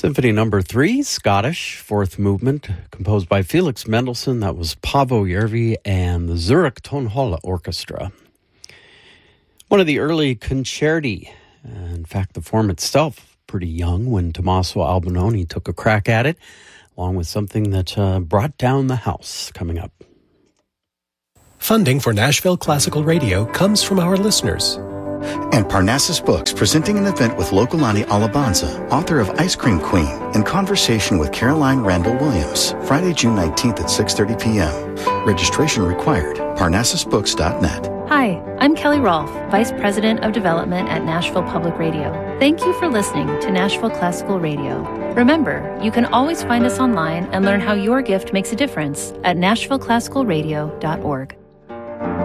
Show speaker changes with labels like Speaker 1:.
Speaker 1: Symphony Number 3, Scottish, fourth movement, composed by Felix Mendelssohn. That was Paavo Järvi and the Zurich Tonhalle Orchestra. One of the early concerti. In fact, the form itself, pretty young when Tommaso Albinoni took a crack at it, along with something that brought down the house coming up.
Speaker 2: Funding for Nashville Classical Radio comes from our listeners.
Speaker 3: And Parnassus Books, presenting an event with Lokalani Alabanza, author of Ice Cream Queen, in conversation with Caroline Randall Williams, Friday, June 19th at 6:30 p.m. Registration required. ParnassusBooks.net.
Speaker 4: Hi, I'm Kelly Rolfe, Vice President of Development at Nashville Public Radio. Thank you for listening to Nashville Classical Radio. Remember, you can always find us online and learn how your gift makes a difference at NashvilleClassicalRadio.org.